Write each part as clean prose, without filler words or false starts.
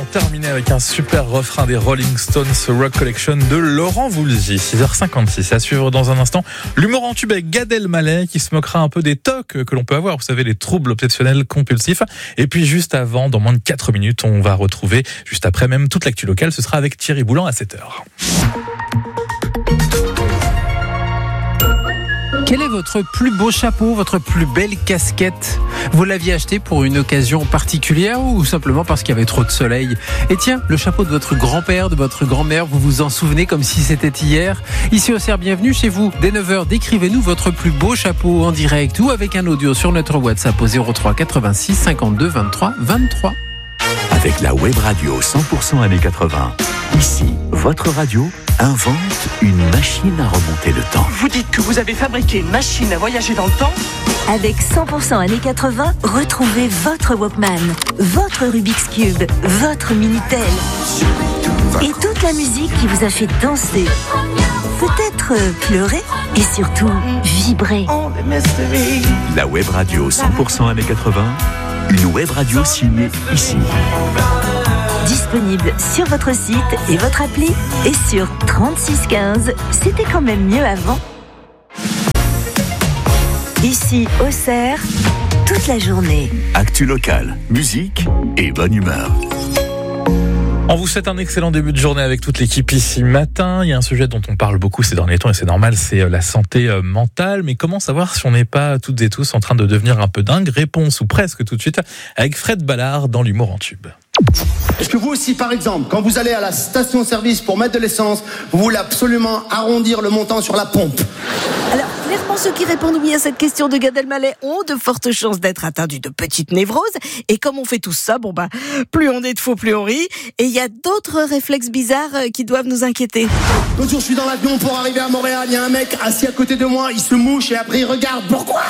on terminait avec un super refrain des Rolling Stones Rock Collection de Laurent Voulzy. 6h56. À suivre dans un instant, l'humour en tube avec Gad Elmaleh qui se moquera un peu des tocs que l'on peut avoir. Vous savez, les troubles obsessionnels compulsifs. Et puis juste avant, dans moins de 4 minutes, on va retrouver, juste après même, toute l'actu locale. Ce sera avec Thierry Boulan à 7h. Quel est votre plus beau chapeau, votre plus belle casquette ? Vous l'aviez acheté pour une occasion particulière ou simplement parce qu'il y avait trop de soleil ? Et tiens, le chapeau de votre grand-père, de votre grand-mère, vous vous en souvenez comme si c'était hier ? Ici au CERF, bienvenue chez vous. Dès 9h, décrivez-nous votre plus beau chapeau en direct ou avec un audio sur notre WhatsApp au 03 86 52 23 23. Avec la web radio 100% années 80, ici, votre radio invente une machine à remonter le temps. Vous dites que vous avez fabriqué une machine à voyager dans le temps ? Avec 100% années 80, retrouvez votre Walkman, votre Rubik's Cube, votre Minitel et toute la musique qui vous a fait danser, peut-être pleurer et surtout vibrer. La web radio 100% années 80, une web radio signée ici. Disponible sur votre site et votre appli et sur 3615. C'était quand même mieux avant. Ici au CERF, toute la journée. Actu locale, musique et bonne humeur. On vous souhaite un excellent début de journée avec toute l'équipe ici matin. Il y a un sujet dont on parle beaucoup ces derniers temps et c'est normal, c'est la santé mentale. Mais comment savoir si on n'est pas toutes et tous en train de devenir un peu dingue ? Réponse ou presque tout de suite avec Fred Ballard dans l'humour en tube. Est-ce que vous aussi, par exemple, quand vous allez à la station-service pour mettre de l'essence, vous voulez absolument arrondir le montant sur la pompe ? Alors, clairement, ceux qui répondent oui à cette question de Gad Elmaleh ont de fortes chances d'être atteints d'une petite névrose. Et comme on fait tous ça, plus on est de faux, plus on rit. Et il y a d'autres réflexes bizarres qui doivent nous inquiéter. L'autre jour, je suis dans l'avion pour arriver à Montréal, il y a un mec assis à côté de moi, il se mouche et après il regarde. Pourquoi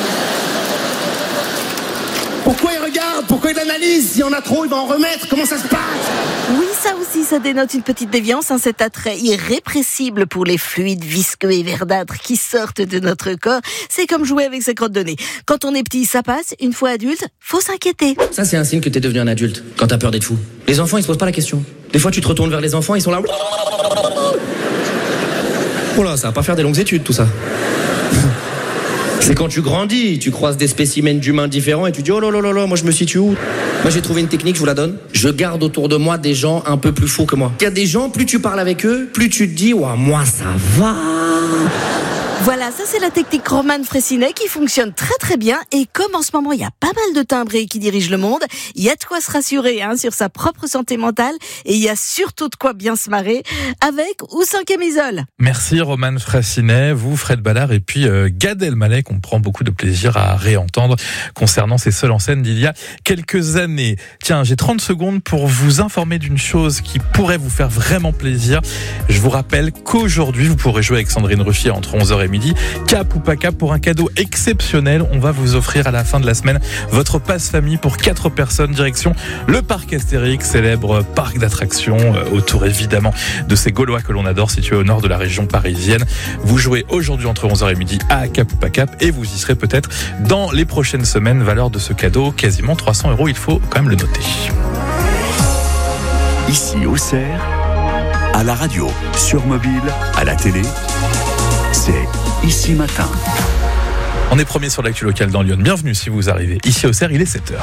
il regarde ? Pourquoi il analyse ? S'il y en a trop, il va en remettre. Comment ça se passe ? Oui, ça aussi, ça dénote une petite déviance, cet attrait irrépressible pour les fluides visqueux et verdâtres qui sortent de notre corps. C'est comme jouer avec sa crotte de nez. Quand on est petit, ça passe. Une fois adulte, faut s'inquiéter. Ça, c'est un signe que t'es devenu un adulte, quand t'as peur d'être fou. Les enfants, ils se posent pas la question. Des fois, tu te retournes vers les enfants, ils sont là. Oh là, ça va pas faire des longues études, tout ça. C'est quand tu grandis, tu croises des spécimens d'humains différents et tu dis oh là là là là, moi je me situe où ? Moi j'ai trouvé une technique, je vous la donne. Je garde autour de moi des gens un peu plus fous que moi. Il y a des gens, plus tu parles avec eux, plus tu te dis ouah, moi ça va. Voilà, ça c'est la technique Roman Fressinet qui fonctionne très très bien. Et comme en ce moment il y a pas mal de timbrés qui dirigent le monde, il y a de quoi se rassurer sur sa propre santé mentale. Et il y a surtout de quoi bien se marrer, avec ou sans camisole. Merci Roman Fressinet, vous Fred Ballard et puis Gad Elmaleh qu'on prend beaucoup de plaisir à réentendre concernant ses seuls en scène d'il y a quelques années. Tiens, j'ai 30 secondes pour vous informer d'une chose qui pourrait vous faire vraiment plaisir. Je vous rappelle qu'aujourd'hui vous pourrez jouer avec Sandrine Ruffier entre 11h et midi. Cap ou pas cap pour un cadeau exceptionnel. On va vous offrir à la fin de la semaine votre passe famille pour 4 personnes direction le parc Astérix, célèbre parc d'attractions autour évidemment de ces Gaulois que l'on adore situé au nord de la région parisienne. Vous jouez aujourd'hui entre 11h et midi à cap ou pas cap et vous y serez peut-être dans les prochaines semaines. Valeur de ce cadeau quasiment 300 €, il faut quand même le noter. Ici au CERF, à la radio, sur mobile, à la télé, c'est Ici Matin. On est premier sur l'actu locale dans Lyon. Bienvenue si vous arrivez. Ici au CERF, il est 7h.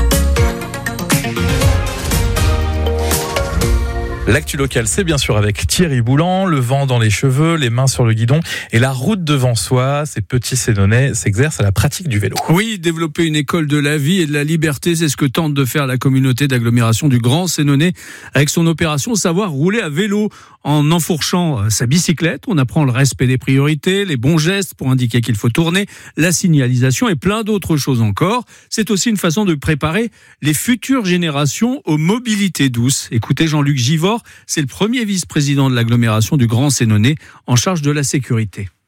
L'actu locale, c'est bien sûr avec Thierry Boulan, le vent dans les cheveux, les mains sur le guidon et la route devant soi. Ces petits Sénonnais s'exercent à la pratique du vélo. Oui, développer une école de la vie et de la liberté, c'est ce que tente de faire la communauté d'agglomération du Grand Sénonnais avec son opération Savoir rouler à vélo. En enfourchant sa bicyclette, on apprend le respect des priorités, les bons gestes pour indiquer qu'il faut tourner, la signalisation et plein d'autres choses encore. C'est aussi une façon de préparer les futures générations aux mobilités douces. Écoutez Jean-Luc Givor, c'est le premier vice-président de l'agglomération du Grand Sénonnais en charge de la sécurité.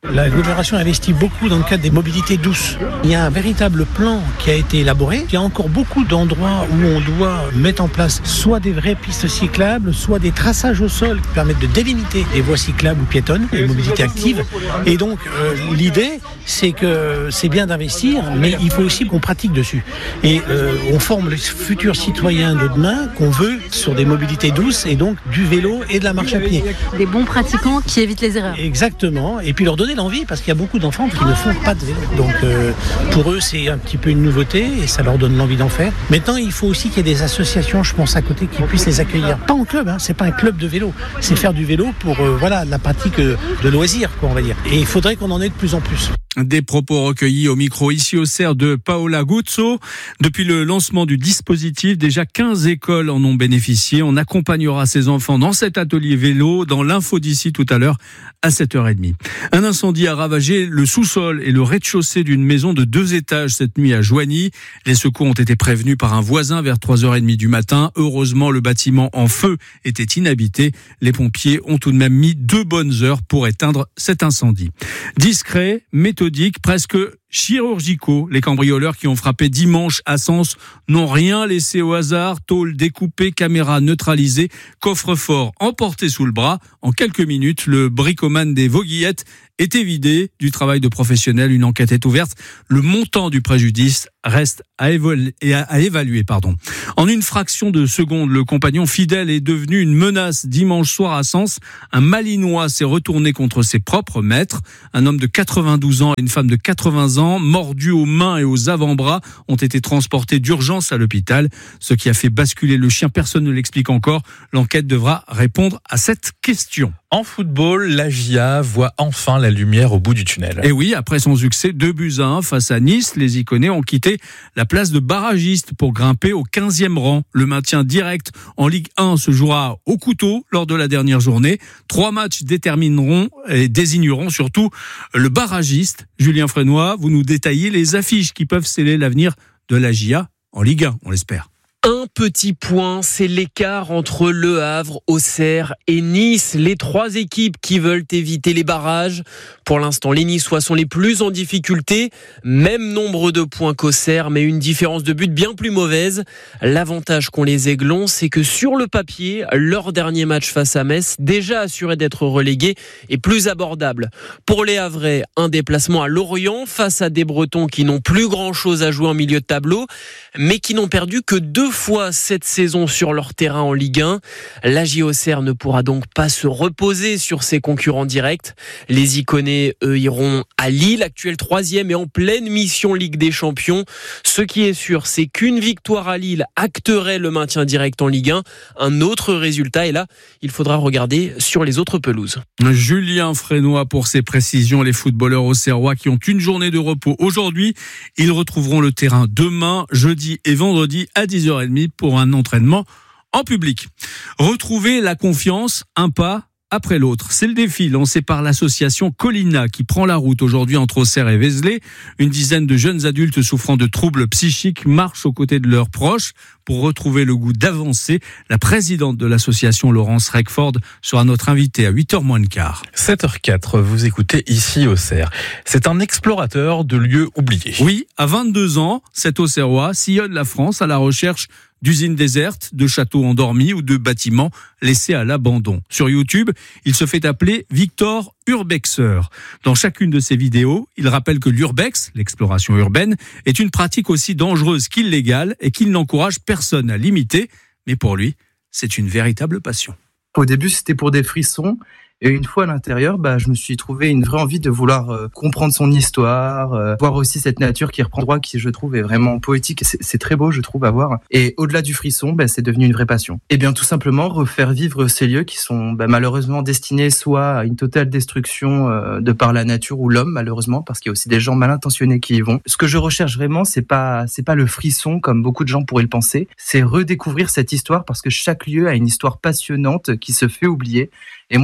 L'agglomération investit beaucoup dans le cadre des mobilités douces. Il y a un véritable plan qui a été élaboré. Il y a encore beaucoup d'endroits où on doit mettre en place soit des vraies pistes cyclables, soit des traçages au sol qui permettent de délimiter les voies cyclables ou piétonnes, les mobilités actives. Et donc l'idée, c'est que c'est bien d'investir, mais il faut aussi qu'on pratique dessus. Et on forme les futurs citoyens de demain qu'on veut sur des mobilités douces et donc du vélo et de la marche à pied. Des bons pratiquants qui évitent les erreurs. Exactement. Et puis leur donner l'envie, parce qu'il y a beaucoup d'enfants qui ne font pas de vélo. Donc pour eux, c'est un petit peu une nouveauté et ça leur donne l'envie d'en faire. Maintenant, il faut aussi qu'il y ait des associations, je pense, à côté qui puissent les accueillir. Pas en club, c'est pas un club de vélo. C'est faire du vélo pour la pratique de loisirs, on va dire. Et il faudrait qu'on en ait de plus en plus. Des propos recueillis au micro ici au CERF de Paola Guzzo. Depuis le lancement du dispositif, déjà 15 écoles en ont bénéficié. On accompagnera ces enfants dans cet atelier vélo, dans l'info d'ici tout à l'heure à 7h30. Un incendie a ravagé le sous-sol et le rez-de-chaussée d'une maison de 2 étages cette nuit à Joigny. Les secours ont été prévenus par un voisin vers 3h30 du matin. Heureusement, le bâtiment en feu était inhabité. Les pompiers ont tout de même mis 2 bonnes heures pour éteindre cet incendie. Discret, méthodique, presque chirurgicaux. Les cambrioleurs qui ont frappé dimanche à Sens n'ont rien laissé au hasard. Tôle découpée, caméra neutralisée, coffre-fort emporté sous le bras. En quelques minutes, le bricomane des Vauguillettes était vidé du travail de professionnel. Une enquête est ouverte. Le montant du préjudice reste à évaluer. En une fraction de seconde, le compagnon fidèle est devenu une menace. Dimanche soir à Sens, un Malinois s'est retourné contre ses propres maîtres. Un homme de 92 ans et une femme de 80 ans, mordus aux mains et aux avant-bras, ont été transportés d'urgence à l'hôpital. Ce qui a fait basculer le chien, personne ne l'explique encore. L'enquête devra répondre à cette question. En football, la GIA voit enfin la lumière au bout du tunnel. Et oui, après son succès 2-1 face à Nice, les Iconais ont quitté la place de barragiste pour grimper au 15e rang. Le maintien direct en Ligue 1 se jouera au couteau lors de la dernière journée. 3 matchs détermineront et désigneront surtout le barragiste. Julien Frénois, vous nous détaillez les affiches qui peuvent sceller l'avenir de la GIA en Ligue 1, on l'espère. Un petit point, c'est l'écart entre Le Havre, Auxerre et Nice. Les 3 équipes qui veulent éviter les barrages. Pour l'instant, les Niçois sont les plus en difficulté. Même nombre de points qu'Auxerre, mais une différence de but bien plus mauvaise. L'avantage qu'ont les Aiglons, c'est que sur le papier, leur dernier match face à Metz, déjà assuré d'être relégué, est plus abordable. Pour les Havrais, un déplacement à Lorient face à des Bretons qui n'ont plus grand-chose à jouer en milieu de tableau, mais qui n'ont perdu que 2 fois cette saison sur leur terrain en Ligue 1. La Auxerre ne pourra donc pas se reposer sur ses concurrents directs. Les Iconais, eux, iront à Lille, actuel 3e et en pleine mission Ligue des Champions. Ce qui est sûr, c'est qu'une victoire à Lille acterait le maintien direct en Ligue 1. Un autre résultat, et là, il faudra regarder sur les autres pelouses. Julien Frénois pour ses précisions. Les footballeurs auxerrois qui ont une journée de repos aujourd'hui, ils retrouveront le terrain demain, jeudi et vendredi à 10h30 pour un entraînement en public. Retrouver la confiance, un pas après l'autre. C'est le défi lancé par l'association Colina qui prend la route aujourd'hui entre Auxerre et Vézelay. Une dizaine de jeunes adultes souffrant de troubles psychiques marchent aux côtés de leurs proches pour retrouver le goût d'avancer. La présidente de l'association, Laurence Reckford, sera notre invitée à 8h moins le quart. 7h04, vous écoutez ici Auxerre. C'est un explorateur de lieux oubliés. Oui, à 22 ans, cet Auxerrois sillonne la France à la recherche d'usines désertes, de châteaux endormis ou de bâtiments laissés à l'abandon. Sur YouTube, il se fait appeler Victor Urbexer. Dans chacune de ses vidéos, il rappelle que l'urbex, l'exploration urbaine, est une pratique aussi dangereuse qu'illégale et qu'il n'encourage personne à l'imiter. Mais pour lui, c'est une véritable passion. Au début, c'était pour des frissons. Et une fois à l'intérieur, je me suis trouvé une vraie envie de vouloir comprendre son histoire, voir aussi cette nature qui reprend droit, qui je trouve est vraiment poétique. C'est très beau, je trouve, à voir. Et au-delà du frisson, c'est devenu une vraie passion. Et bien tout simplement refaire vivre ces lieux qui sont malheureusement destinés soit à une totale destruction de par la nature ou l'homme, malheureusement, parce qu'il y a aussi des gens mal intentionnés qui y vont. Ce que je recherche vraiment, c'est pas le frisson comme beaucoup de gens pourraient le penser. C'est redécouvrir cette histoire parce que chaque lieu a une histoire passionnante qui se fait oublier. Et moi, je suis là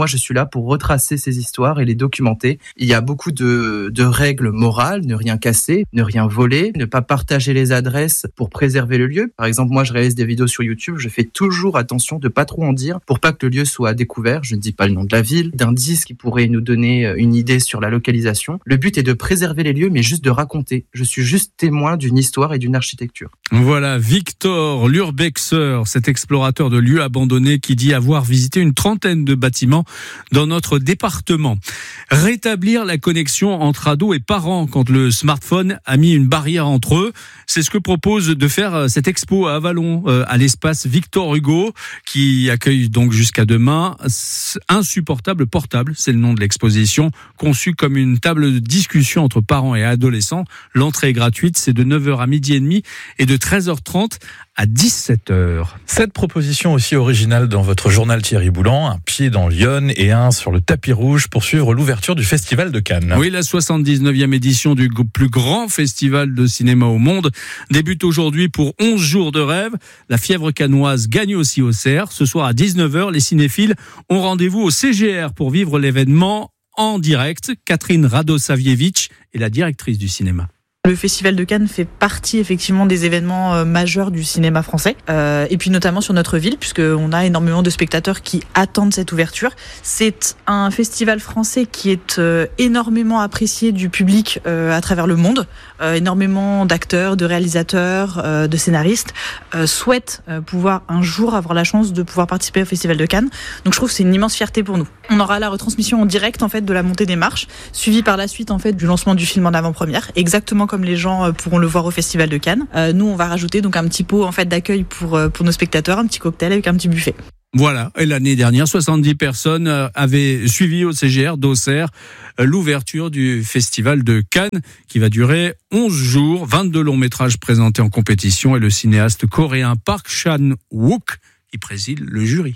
là pour retracer ces histoires et les documenter. Il y a beaucoup de règles morales, ne rien casser, ne rien voler, ne pas partager les adresses pour préserver le lieu. Par exemple, moi je réalise des vidéos sur YouTube, je fais toujours attention de pas trop en dire pour pas que le lieu soit découvert. Je ne dis pas le nom de la ville, d'indices qui pourraient nous donner une idée sur la localisation. Le but est de préserver les lieux, mais juste de raconter. Je suis juste témoin d'une histoire et d'une architecture. Voilà, Victor Lurbexer, cet explorateur de lieux abandonnés qui dit avoir visité une 30aine de bâtiments dans notre département. Rétablir la connexion entre ados et parents quand le smartphone a mis une barrière entre eux. C'est ce que propose de faire cette expo à Avallon, à l'espace Victor Hugo, qui accueille donc jusqu'à demain Insupportable Portable. C'est le nom de l'exposition, conçue comme une table de discussion entre parents et adolescents. L'entrée est gratuite, c'est de 9h à 12h30 et de 13h30 à 17h. Cette proposition aussi originale dans votre journal Thierry Boulan, un pied dans Lyon et un sur le tapis rouge pour suivre l'ouverture du Festival de Cannes. Oui, la 79e édition du plus grand festival de cinéma au monde débute aujourd'hui pour 11 jours de rêve. La fièvre cannoise gagne aussi au cerf. Ce soir à 19h, les cinéphiles ont rendez-vous au CGR pour vivre l'événement en direct. Catherine Radosavievitch est la directrice du cinéma. Le Festival de Cannes fait partie effectivement des événements majeurs du cinéma français et puis notamment sur notre ville puisqu'on a énormément de spectateurs qui attendent cette ouverture. C'est un festival français qui est énormément apprécié du public à travers le monde. Énormément d'acteurs, de réalisateurs, de scénaristes souhaitent pouvoir un jour avoir la chance de pouvoir participer au Festival de Cannes. Donc je trouve que c'est une immense fierté pour nous. On aura la retransmission en direct en fait de la montée des marches, suivie par la suite en fait du lancement du film en avant-première, exactement comme les gens pourront le voir au Festival de Cannes. Nous, on va rajouter donc un petit pot en fait d'accueil pour nos spectateurs, un petit cocktail avec un petit buffet. Voilà, et l'année dernière, 70 personnes avaient suivi au CGR d'Auxerre l'ouverture du Festival de Cannes qui va durer 11 jours, 22 longs métrages présentés en compétition et le cinéaste coréen Park Chan-wook qui préside le jury.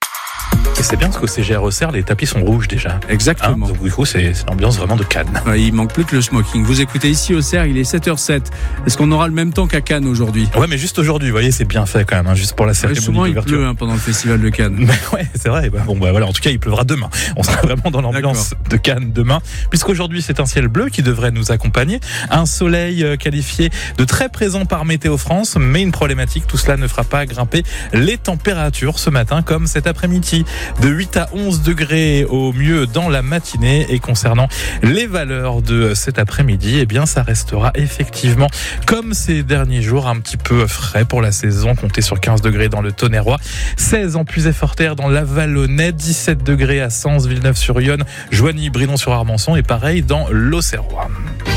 Et c'est bien parce qu'au CGR Auxerre, les tapis sont rouges déjà. Exactement. Donc du coup, c'est l'ambiance vraiment de Cannes. Il manque plus que le smoking. Vous écoutez ici Auxerre, il est 7h07. Est-ce qu'on aura le même temps qu'à Cannes aujourd'hui ? Ouais, mais juste aujourd'hui, vous voyez, c'est bien fait quand même, juste pour la cérémonie d'ouverture. Souvent, il pleut pendant le Festival de Cannes. Mais ouais, c'est vrai. Voilà. En tout cas, il pleuvra demain. On sera vraiment dans l'ambiance de Cannes demain, puisqu'aujourd'hui, c'est un ciel bleu qui devrait nous accompagner. Un soleil qualifié de très présent par Météo France, mais une problématique, tout cela ne fera pas grimper les températures ce matin comme cet après-midi. De 8 à 11 degrés au mieux dans la matinée. Et concernant les valeurs de cet après-midi, eh bien, ça restera effectivement comme ces derniers jours, un petit peu frais pour la saison. Comptez sur 15 degrés dans le Tonnerrois, 16 en Puy-et-Forterre dans l'Avallonnais, 17 degrés à Sens, Villeneuve-sur-Yonne, Joigny, Bridon-sur-Armançon et pareil dans l'Auxerrois.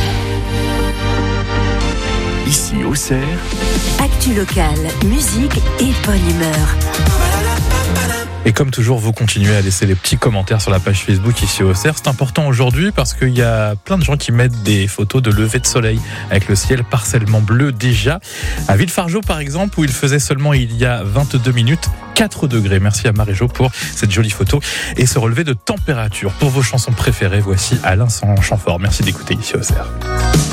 Ici Auxerre. Actu locale, musique et bonne humeur. Et comme toujours, vous continuez à laisser les petits commentaires sur la page Facebook ici au Auxerre. C'est important aujourd'hui parce qu'il y a plein de gens qui mettent des photos de lever de soleil avec le ciel partiellement bleu déjà. À Villefargeau par exemple, où il faisait seulement il y a 22 minutes 4 degrés. Merci à Marie-Jo pour cette jolie photo et ce relevé de température. Pour vos chansons préférées, voici Alain Chamfort. Merci d'écouter ici au Auxerre.